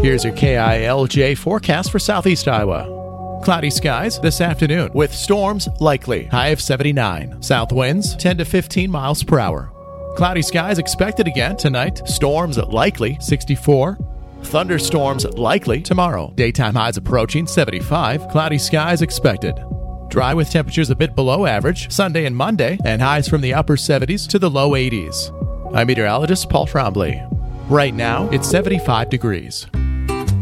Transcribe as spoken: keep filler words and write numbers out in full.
Here's your K I L J forecast for southeast Iowa. Cloudy skies this afternoon with storms likely. High of seventy-nine. South winds ten to fifteen miles per hour. Cloudy skies expected again tonight. Storms likely sixty-four. Thunderstorms likely tomorrow. Daytime highs approaching seventy-five. Cloudy skies expected. Dry with temperatures a bit below average Sunday and Monday, and highs from the upper seventies to the low eighties. I'm meteorologist Paul Trombley. Right now, it's seventy-five degrees.